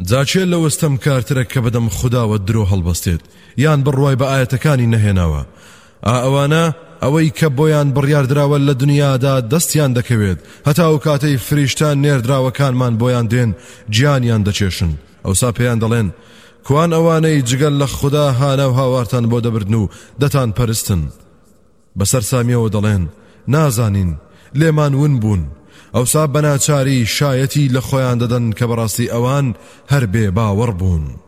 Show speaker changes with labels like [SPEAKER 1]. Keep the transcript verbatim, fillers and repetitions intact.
[SPEAKER 1] جاچێ لە وەستەم کارترە کە بەدەم خوداوە درۆ هەڵبەستێت یان بڕوای بە ئاەتەکانی نەهێناوە ئا ئەوانە ئەوەی کە بۆیان بڕیاردراوە لە دنیادا دەستیان دەکەوێت هەتا و کاتەی فریشتان نێردراوەکانمان بۆیان دێن گیانیان دەچێشن ئەوسا پێیان دەڵێن کوان ئەوانەی جگەل لە خوددا هانە و هاوارتان بۆ دەبردن و دەتان پەرستن بەسەر سامیەوە دەڵێن نازانین لێمان ون بوون ئەوسا بەناچاری شایەتی لە خۆیان دەدەن کە بەڕاستی ئەوان هەر بێ باوەڕ بوون